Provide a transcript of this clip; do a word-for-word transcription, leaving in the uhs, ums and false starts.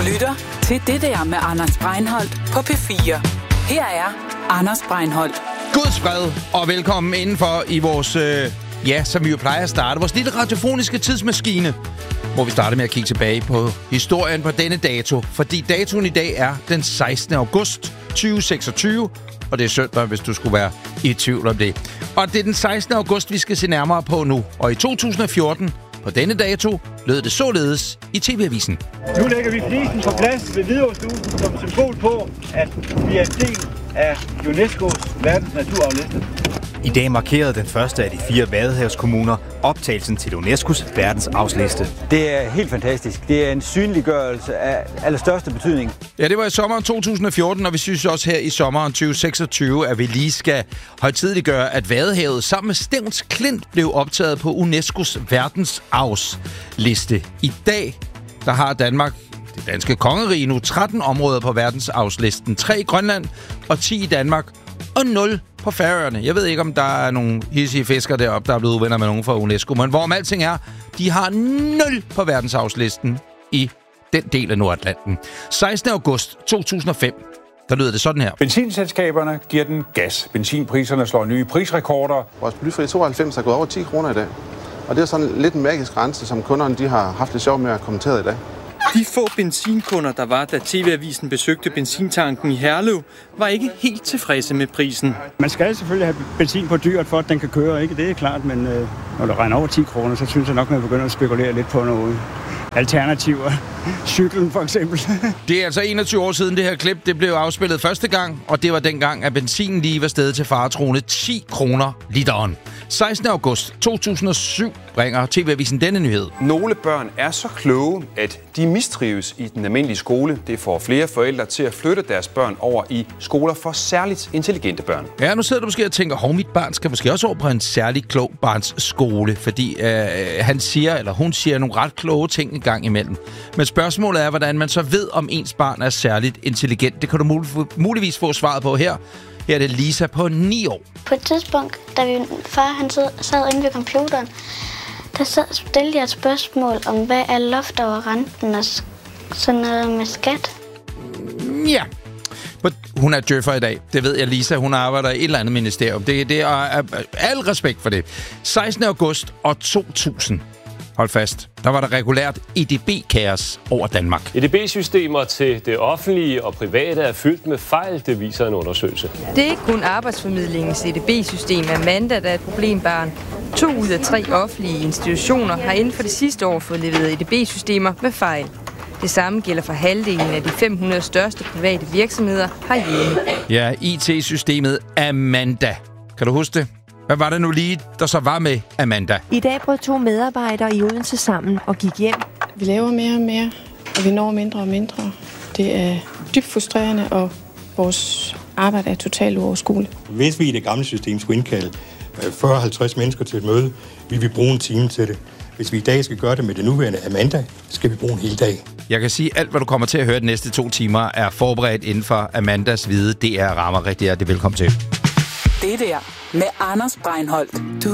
lytter til Det der med Anders Breinholt på P fire. Her er Anders Breinholt. Guds fred og velkommen indenfor i vores, øh, ja, som vi jo plejer at starte, vores lille radiofoniske tidsmaskine, hvor vi starter med at kigge tilbage på historien på denne dato. Fordi datoen i dag er den sekstende august tyve seksogtyve, og det er søndag, hvis du skulle være i tvivl om det. Og det er den sekstende august, vi skal se nærmere på nu. Og i to tusind og fjorten, på denne dato, lød det således i T V-avisen. Nu lægger vi flisen på plads ved Hvidovrestuben som symbol på, at vi er en del af UNESCO's verdens naturarvsliste. I dag markerede den første af de fire vadehavskommuner optagelsen til UNESCO's verdensarvsliste. Det er helt fantastisk. Det er en synliggørelse af allerstørste betydning. Ja, det var i sommeren to tusind og fjorten, og vi synes også her i sommeren tyve seksogtyve, at vi lige skal højtideligøre, at Vadehavet sammen med Stevns Klint blev optaget på UNESCO's verdensarvsliste. I dag, der har Danmark, det danske kongerige, nu tretten områder på verdensarvslisten. tre i Grønland og ti i Danmark og nul på Færøerne. Jeg ved ikke, om der er nogle hissige fiskere deroppe, der er blevet uvenner med nogen fra UNESCO, men hvorom alting er, de har nul på verdensarvslisten i den del af Nordatlanten. sekstende august to tusind og fem, der lyder det sådan her. Benzinselskaberne giver den gas. Benzinpriserne slår nye prisrekorder. Vores blyfri tooghalvfems er gået over ti kroner i dag. Og det er sådan lidt en magisk grænse, som kunderne de har haft det sjovt med at kommentere i dag. De få benzinkunder, der var, da T V-avisen besøgte benzintanken i Herlev, var ikke helt tilfredse med prisen. Man skal selvfølgelig have benzin på dyrt, for at den kan køre, ikke? Det er klart, men øh, når det regner over ti kroner, så synes jeg nok, at man begynder at spekulere lidt på noget alternativer. Cyklen for eksempel. Det er altså enogtyve år siden det her klip, det blev afspillet første gang, og det var dengang, at benzinen lige var steget til faretroende ti kroner literen. sekstende august to tusind og syv bringer T V-avisen denne nyhed. Nogle børn er så kloge, at de mistrives i den almindelige skole. Det får flere forældre til at flytte deres børn over i skoler for særligt intelligente børn. Ja, nu sidder du måske og tænker, hov, mit barn skal måske også over på en særlig klog barns skole, fordi øh, han siger, eller hun siger nogle ret kloge ting i gang imellem. Men spørgsmålet er, hvordan man så ved, om ens barn er særligt intelligent. Det kan du mul- muligvis få svaret på her. Her er det Lisa på ni år. På et tidspunkt, da vi, far han sad, sad inde ved computeren, der sad, stillede jeg et spørgsmål om, hvad er loft over renten og sådan noget med skat. Ja, hun er djøffer i dag. Det ved jeg, Lisa. Hun arbejder i et eller andet ministerium. Det, det er, er al respekt for det. sekstende august og to tusind. Hold fast. Der var der regulært E D B-kaos over Danmark. E D B-systemer til det offentlige og private er fyldt med fejl, det viser en undersøgelse. Det er ikke kun arbejdsformidlingens E D B-system Amanda, der er et problembarn. To ud af tre offentlige institutioner har inden for det sidste år fået leveret E D B-systemer med fejl. Det samme gælder for halvdelen af de fem hundrede største private virksomheder herhjemme. Ja, I T-systemet Amanda. Kan du huske det? Hvad var det nu lige, der så var med Amanda? I dag brød to medarbejdere i Odense sammen og gik hjem. Vi laver mere og mere, og vi når mindre og mindre. Det er dybt frustrerende, og vores arbejde er totalt uoverskueligt. Hvis vi i det gamle system skulle indkalde fyrre til halvtreds mennesker til et møde, vil vi bruge en time til det. Hvis vi i dag skal gøre det med det nuværende Amanda, skal vi bruge en hel dag. Jeg kan sige, at alt, hvad du kommer til at høre de næste to timer, er forberedt inden for Amandas hvide D R-rammer. Rigtig hjertelig velkommen til. Det der med Anders Breinholt. Du